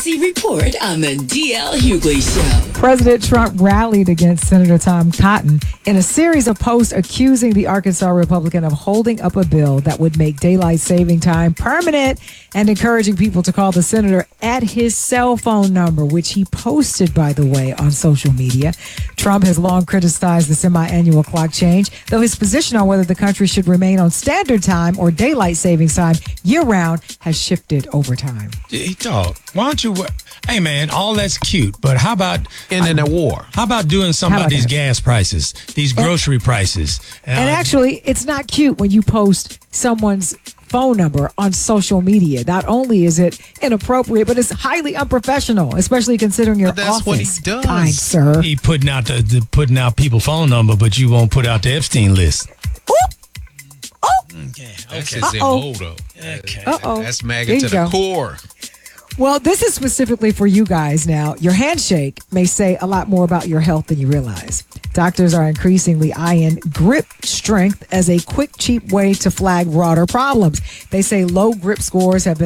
Aubrey Report on the DL Hughley Show. President Trump rallied against Senator Tom Cotton in a series of posts accusing the Arkansas Republican of holding up a bill that would make daylight saving time permanent and encouraging people to call the senator at his cell phone number, which he posted, by the way, on social media. Trump has long criticized the semi-annual clock change, though his position on whether the country should remain on standard time or daylight savings time year-round has shifted over time. Hey, dog, why don't you... Hey, man, all that's cute, but how about... Ending a war. How about doing something about these gas prices, these grocery prices? And actually, it's not cute when you post someone's phone number on social media. Not only is it inappropriate, but it's highly unprofessional, especially considering your that's office. What he does. Kind sir. He putting out putting out people's phone number, but you won't put out the Epstein list. Okay. That's his MO, though. Okay. That's MAGA to the core. Well, this is specifically for you guys now. Your handshake may say a lot more about your health than you realize. Doctors are increasingly eyeing grip strength as a quick, cheap way to flag broader problems. They say low grip scores have been